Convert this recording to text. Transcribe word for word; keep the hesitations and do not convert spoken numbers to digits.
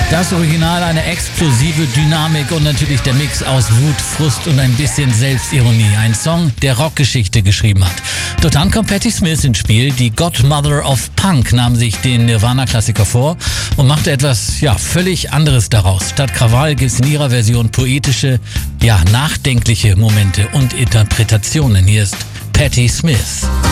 Das Original, eine explosive Dynamik und natürlich der Mix aus Wut, Frust und ein bisschen Selbstironie. Ein Song, der Rockgeschichte geschrieben hat. Doch dann kommt Patti Smith ins Spiel. Die Godmother of Punk nahm sich den Nirvana-Klassiker vor und machte etwas, ja, völlig anderes daraus. Statt Krawall gibt es in ihrer Version poetische, ja, nachdenkliche Momente und Interpretationen. Hier ist Patti Smith.